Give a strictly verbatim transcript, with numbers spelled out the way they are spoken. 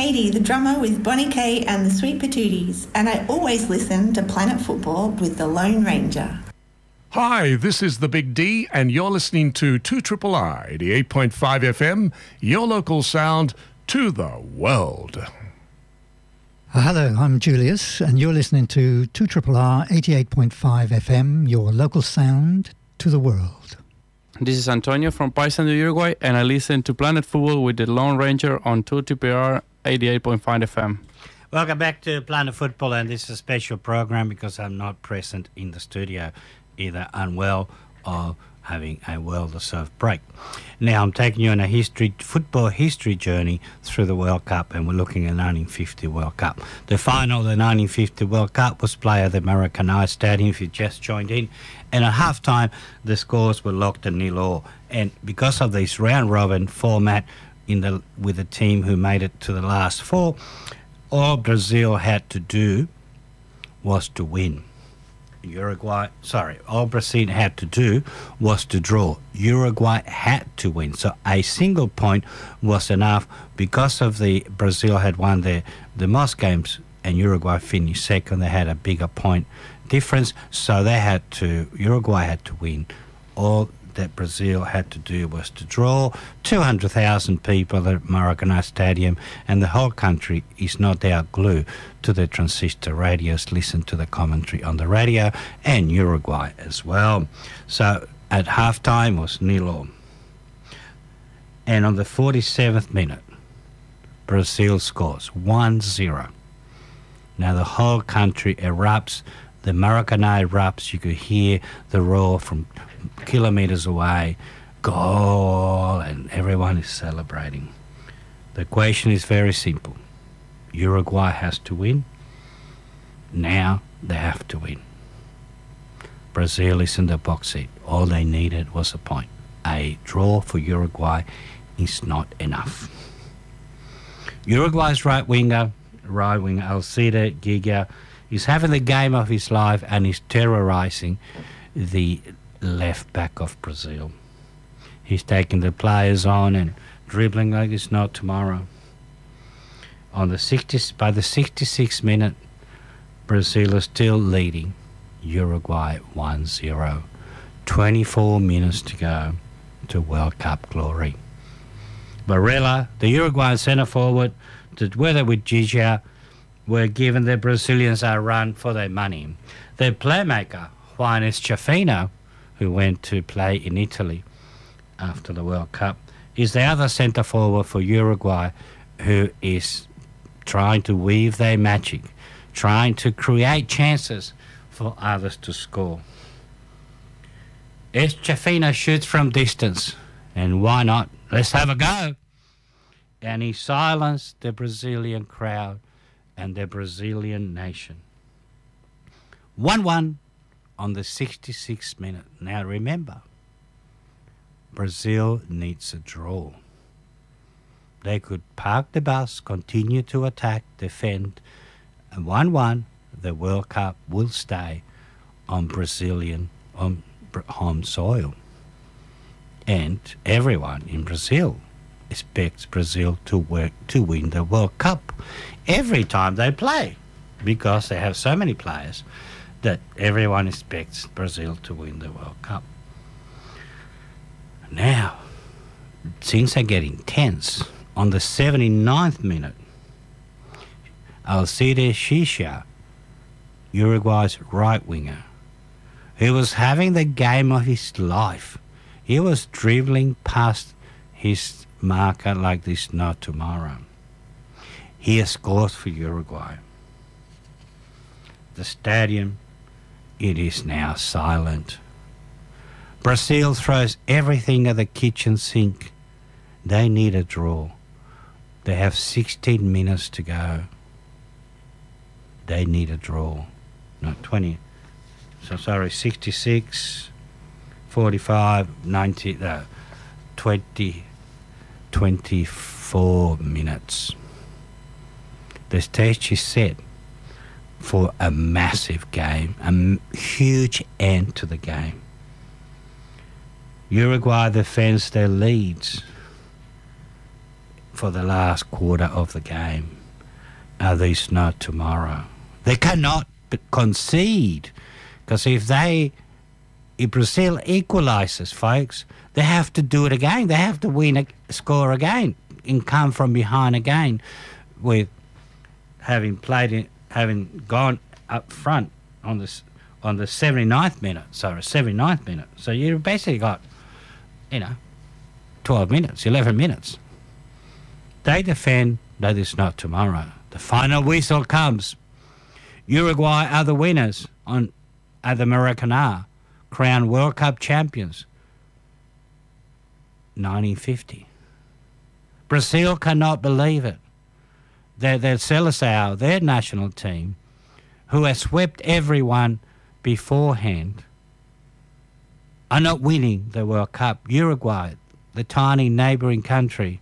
Katie, the drummer with Bonnie K and the Sweet Patooties, and I always listen to Planet Football with the Lone Ranger. Hi, this is the Big D, and you're listening to two R R I, eighty-eight point five F M, your local sound to the world. Uh, hello, I'm Julius, and you're listening to two R R R, eighty-eight point five F M, your local sound to the world. This is Antonio from Paysandú, Uruguay, and I listen to Planet Football with the Lone Ranger on two R R R, eighty-eight point five F M. Welcome back to Planet Football, and this is a special program because I'm not present in the studio, either unwell or having a well-deserved break. Now I'm taking you on a history, football history journey through the World Cup, and we're looking at the nineteen fifty World Cup. The final of the nineteen fifty World Cup was played at the Maracanã Stadium, if you just joined in, and at halftime the scores were locked at nil all. And because of this round-robin format in the with the team who made it to the last four, all Brazil had to do was to win. Uruguay, sorry, all Brazil had to do was to draw. Uruguay had to win. So a single point was enough. Because of the Brazil had won the, the most games and Uruguay finished second, they had a bigger point difference. So they had to, Uruguay had to win. All that Brazil had to do was to draw. two hundred thousand people at Maracanã Stadium, and the whole country is no doubt glued to the transistor radios, listen to the commentary on the radio, and Uruguay as well. So at halftime was nil all. And on the forty-seventh minute, Brazil scores one zero. Now the whole country erupts. The Maracanã erupts. You could hear the roar from kilometers away, goal, and everyone is celebrating. The question is very simple. Uruguay has to win. Now they have to win. Brazil is in the box seat. All they needed was a point. A draw for Uruguay is not enough. Uruguay's right winger, right winger Alcide Giga, is having the game of his life and is terrorizing the left back of Brazil. He's taking the players on and dribbling like it's not tomorrow. On the sixtieth, by the sixty-sixth minute, Brazil is still leading Uruguay one zero. twenty-four minutes to go to World Cup glory. Barella, the Uruguayan centre forward, together with Gigia, were giving the Brazilians a run for their money. Their playmaker, Juan Escafino, who went to play in Italy after the World Cup, is the other centre forward for Uruguay, who is trying to weave their magic, trying to create chances for others to score. Escafino shoots from distance, and why not? Let's have a go. And he silenced the Brazilian crowd and the Brazilian nation. one one on the sixty-sixth minute. Now remember, Brazil needs a draw. They could park the bus, continue to attack, defend, and one one, the World Cup will stay on Brazilian on home soil. And everyone in Brazil expects Brazil to work to win the World Cup every time they play, because they have so many players that everyone expects Brazil to win the World Cup. Now, things are getting tense. On the seventy-ninth minute, Alcide Shisha, Uruguay's right winger, he was having the game of his life. He was dribbling past his marker like this no tomorrow. He has scored for Uruguay. The stadium, it is now silent. Brazil throws everything at the kitchen sink. They need a draw. They have sixteen minutes to go. They need a draw. Not twenty. So sorry, sixty-six, forty-five, ninety, no, twenty, twenty-four minutes. The stage is set for a massive game, a m- huge end to the game. Uruguay defends their leads for the last quarter of the game. Are these not tomorrow? They cannot concede, because if they, if Brazil equalises, folks, they have to do it again. They have to win, score again, and come from behind again, with having played in, having gone up front on this on the seventy-ninth minute. Sorry, seventy-ninth minute. So you basically got, you know, twelve minutes, eleven minutes. They defend that it's not tomorrow. The final whistle comes. Uruguay are the winners on at the Maracanã, crowned World Cup champions. nineteen fifty. Brazil cannot believe it. Their, their Seleção, their national team, who has swept everyone beforehand, are not winning the World Cup. Uruguay, the tiny neighbouring country,